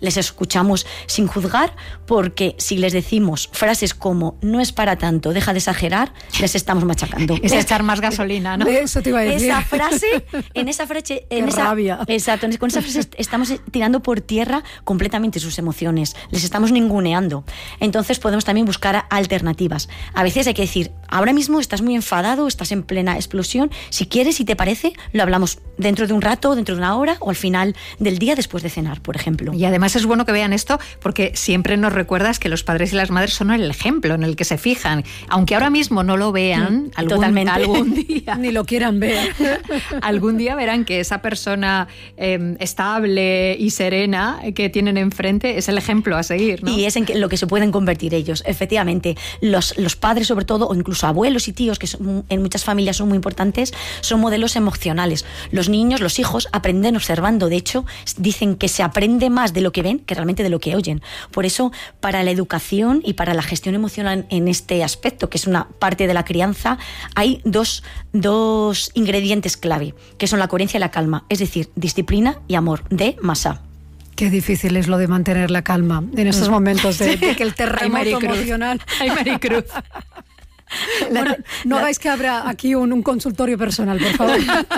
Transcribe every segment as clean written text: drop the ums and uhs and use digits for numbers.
les escuchamos sin juzgar, porque si les decimos frases como no es para tanto, deja de exagerar, les estamos machacando. Es echar más gasolina, ¿no? Eso te iba a decir. En esa frase, rabia. Exacto, con esa frase estamos tirando por tierra completamente sus emociones, les estamos ninguneando. Entonces podemos también buscar alternativas. A veces hay que decir, ahora mismo estás muy enfadado, estás en plena explosión, si quieres, si te parece, lo hablamos dentro de un rato, dentro de una hora o al final del día después de cenar, por ejemplo. Y además es bueno que vean esto porque siempre nos recuerdas que los padres y las madres son el ejemplo en el que se fijan. Aunque ahora mismo no lo vean, algún día ni lo quieran ver. Algún día verán que esa persona estable y serena que tienen enfrente es el ejemplo a seguir, ¿no? Y es en lo que se pueden convertir ellos. Efectivamente, los padres sobre todo, o incluso abuelos y tíos, que en muchas familias son muy importantes, son modelos emocionales. Los niños, los hijos, aprenden observando. De hecho, dicen que se aprende más de lo que ven que realmente de lo que oyen. Por eso, para la educación y para la gestión emocional en este aspecto, que es una parte de la crianza, hay dos ingredientes clave, que son la coherencia y la calma, es decir, disciplina y amor, de más A. Qué difícil es lo de mantener la calma en estos momentos de que el terremoto emocional... Ay, Maricruz. Bueno, no hagáis que abra aquí un consultorio personal, por favor.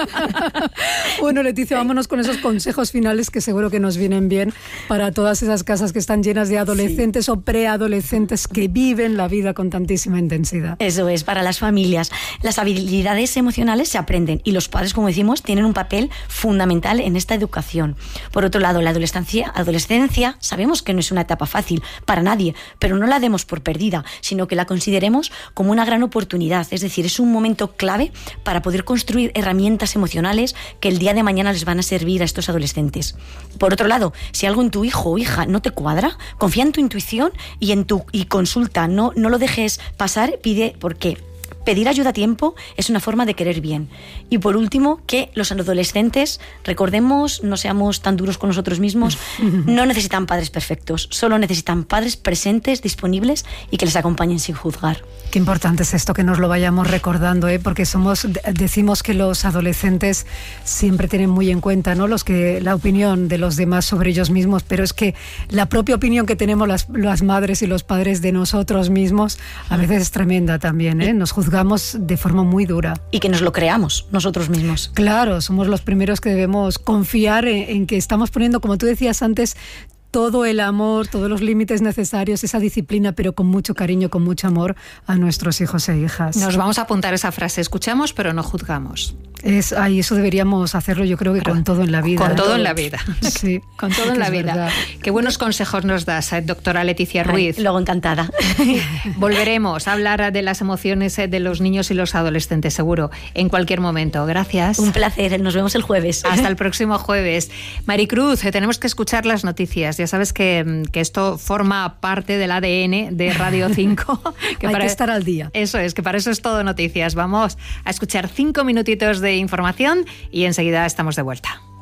Bueno, Leticia, vámonos con esos consejos finales que seguro que nos vienen bien para todas esas casas que están llenas de adolescentes o preadolescentes que viven la vida con tantísima intensidad. Eso es, para las familias. Las habilidades emocionales se aprenden y los padres, como decimos, tienen un papel fundamental en esta educación. Por otro lado, la adolescencia, sabemos que no es una etapa fácil para nadie, pero no la demos por perdida, sino que la consideremos como una gran oportunidad, es decir, es un momento clave para poder construir herramientas emocionales que el día de mañana les van a servir a estos adolescentes. Por otro lado, si algo en tu hijo o hija no te cuadra, confía en tu intuición y consulta, no lo dejes pasar, pide, porque pedir ayuda a tiempo es una forma de querer bien. Y por último, que los adolescentes, recordemos, no seamos tan duros con nosotros mismos, no necesitan padres perfectos, solo necesitan padres presentes, disponibles y que les acompañen sin juzgar. Qué importante es esto, que nos lo vayamos recordando, porque decimos que los adolescentes siempre tienen muy en cuenta, ¿no?, la opinión de los demás sobre ellos mismos, pero es que la propia opinión que tenemos las madres y los padres de nosotros mismos a veces es tremenda también, nos juzgamos de forma muy dura. Y que nos lo creamos nosotros mismos. Claro, somos los primeros que debemos confiar en que estamos poniendo, como tú decías antes, todo el amor, todos los límites necesarios, esa disciplina, pero con mucho cariño, con mucho amor a nuestros hijos e hijas. Nos vamos a apuntar esa frase: escuchamos pero no juzgamos. Eso deberíamos hacerlo, yo creo que con todo en la vida. Con todo en la vida. Sí, con todo en la vida. Verdad. Qué buenos consejos nos das, doctora Leticia Ruiz. Luego encantada. Volveremos a hablar de las emociones de los niños y los adolescentes, seguro, en cualquier momento. Gracias. Un placer, nos vemos el jueves. Hasta el próximo jueves. Maricruz, tenemos que escuchar las noticias. Ya sabes que esto forma parte del ADN de Radio 5. Hay que estar al día. Eso es, que para eso es todo noticias. Vamos a escuchar 5 minutitos de información y enseguida estamos de vuelta.